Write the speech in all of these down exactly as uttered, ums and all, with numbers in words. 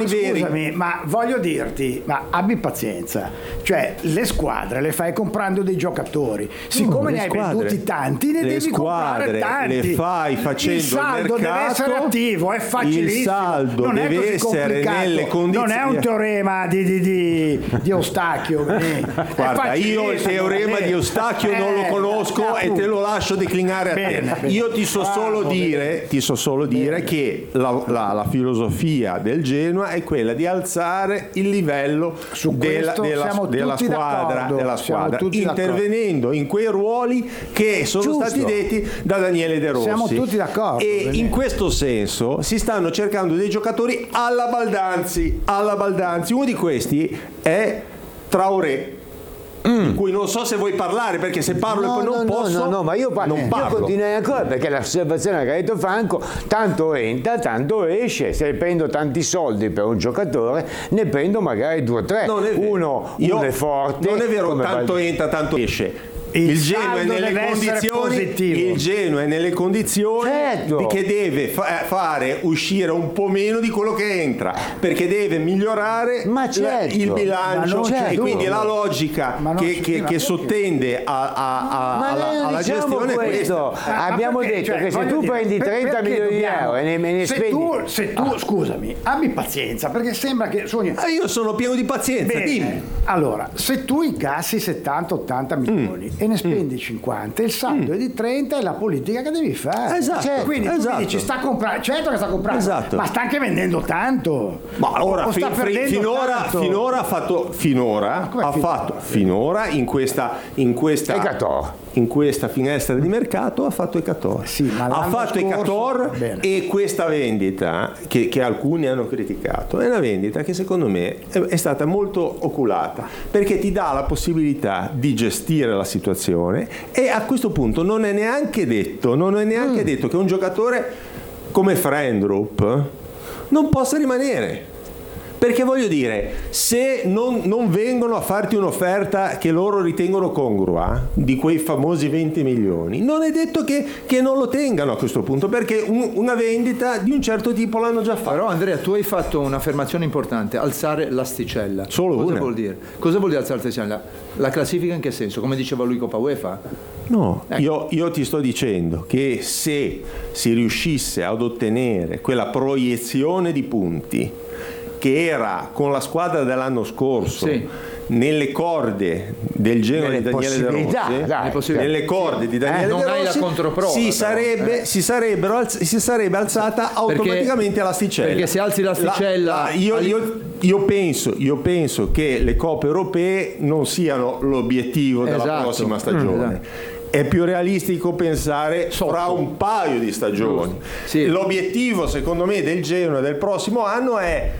giocatori ma, veri. Scusami, ma voglio dirti, ma abbi pazienza, cioè le squadre le fai comprando dei giocatori, siccome no, ne hai squadre, venduti tanti, ne le devi comprare squadre tanti. le fai facendo il saldo il mercato, deve essere attivo, è facilissimo, il saldo non è deve così essere complicato. nelle condizioni. Non è un teorema di, di, di, di Eustachio. Guarda, io il teorema di Eustachio eh, non lo conosco eh, e te lo lascio declinare a bene, te. bene. Io ti so solo ah, dire, ti so solo dire che la, la, la filosofia del Genoa è quella di alzare il livello Su della, della, della squadra, della squadra intervenendo d'accordo. in quei ruoli che sono Giusto. stati detti da Daniele De Rossi. Siamo tutti d'accordo. E bene. in questo senso si stanno cercando dei giocatori alla Baldanzi, alla Baldanzi. Uno di questi è Traoré. Mm. Di cui non so se vuoi parlare, perché se parlo no, e poi non no, posso no, no, ma io, parlo, non io parlo. continuo ancora, perché l'osservazione che ha detto Franco, tanto entra, tanto esce. Se prendo tanti soldi per un giocatore, ne prendo magari due o tre. Uno, io, uno è forte. Non è vero, tanto Val- entra, tanto esce. Il, il Genoa è nelle condizioni il Genoa è nelle condizioni certo. di che deve fa- fare uscire un po' meno di quello che entra, perché deve migliorare ma certo. il bilancio, certo. e quindi la logica che, che, che sottende a, a, a, ma alla, alla diciamo gestione questo. è questa. Ah, abbiamo perché, detto cioè, che se tu dire, prendi trenta per, milioni di dobbiamo, euro e ne, ne se spendi tu, se tu ah. scusami, abbi pazienza, perché sembra che sogni... ah, io sono pieno di pazienza. Bene. Dimmi. Allora, se tu incassi settanta ottanta milioni mm. e ne spendi mm. cinquanta, il saldo mm. è di trenta, è la politica che devi fare. Esatto. Cioè, quindi esatto. tu mi dici sta comprando, certo che sta comprando, esatto. ma sta anche vendendo tanto. Ma allora o fi, fi, finora, tanto. finora ha fatto finora ha fatto finora in questa in questa Ecator. in questa finestra di mercato ha fatto Ecator. Sì, ma ha fatto scorso, Ecator bene. E questa vendita che, che alcuni hanno criticato è una vendita che secondo me è, è stata molto oculata, perché ti dà la possibilità di gestire la situazione, e a questo punto non è neanche detto non è neanche mm. detto che un giocatore come Frendrup non possa rimanere. Perché voglio dire, se non, non vengono a farti un'offerta che loro ritengono congrua, di quei famosi venti milioni, non è detto che, che non lo tengano a questo punto, perché un, una vendita di un certo tipo l'hanno già fatta. Però Andrea, tu hai fatto un'affermazione importante, alzare l'asticella. Solo Cosa una. vuol dire? Cosa vuol dire alzare l'asticella? La classifica in che senso? Come diceva lui Coppa UEFA? No, ecco. io, io ti sto dicendo che se si riuscisse ad ottenere quella proiezione di punti che era con la squadra dell'anno scorso, sì. nelle corde del Genoa di Daniele De Rossi, dai, nelle corde di Daniele eh, De non Rossi, hai la controprova, si, però, sarebbe, eh. si, sarebbero alz- si sarebbe alzata automaticamente perché, l'asticella. Perché se alzi l'asticella... La, la, io, io, io, penso, io penso che le coppe europee non siano l'obiettivo della esatto. prossima stagione. Mm, esatto. È più realistico pensare Sotto. fra un paio di stagioni. Sì. L'obiettivo, secondo me, del Genoa del prossimo anno è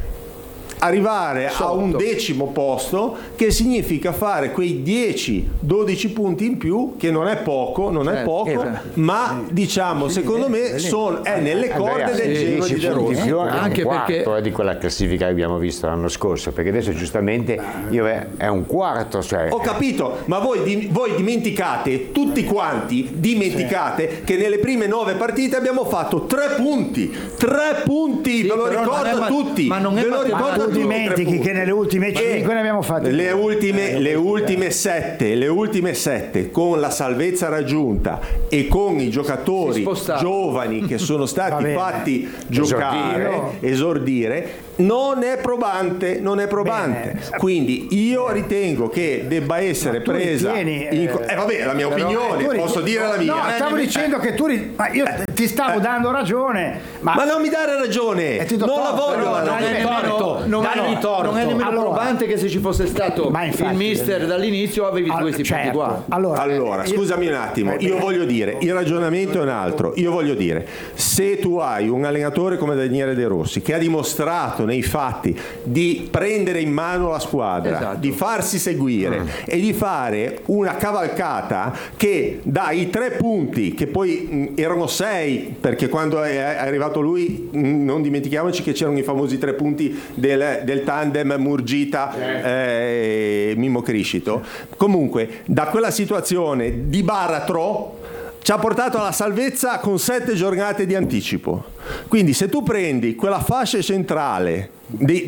arrivare Sotto. a un decimo posto, che significa fare quei dieci dodici punti in più, che non è poco, non certo. è poco, eh, ma diciamo sì, secondo me son, è nelle corde del Genoa di De Rossi. Anche perché è di quella classifica che abbiamo visto l'anno scorso, perché adesso giustamente io è un quarto, cioè... Ho capito, ma voi, di, voi dimenticate, tutti quanti dimenticate sì. che nelle prime nove partite abbiamo fatto tre punti, tre punti, sì, ve lo ricordo ma, tutti, ma non è ve lo ricordo. Dimentichi che nelle ultime cinque ne abbiamo fatte le ultime, le ultime sette le ultime sette con la salvezza raggiunta e con i giocatori giovani che sono stati fatti giocare, esordire. esordire non è probante, non è probante. Bene. Quindi io ritengo che debba essere presa ritieni, in... eh vabbè, la mia però, opinione, eh, posso dire la mia. No, stavo eh, dicendo eh, che tu ri... ma io ti stavo eh, dando ragione, ma... ma non mi dare ragione, non torto, la voglio la ragione. Non è nemmeno, torto. Non è nemmeno allora, probante che se ci fosse stato infatti, il mister dall'inizio avevi all, questi certo. punti qua. Allora, allora io, scusami un attimo, io voglio dire, il ragionamento è un altro. Io voglio dire, se tu hai un allenatore come Daniele De Rossi che ha dimostrato nei fatti di prendere in mano la squadra, esatto. di farsi seguire mm. e di fare una cavalcata che dà i tre punti, che poi mh, erano sei, perché quando è arrivato lui mh, non dimentichiamoci che c'erano i famosi tre punti del, del tandem Murgita eh, Mimmo Criscito. Comunque da quella situazione di baratro ci ha portato alla salvezza con sette giornate di anticipo. Quindi se tu prendi quella fascia centrale di,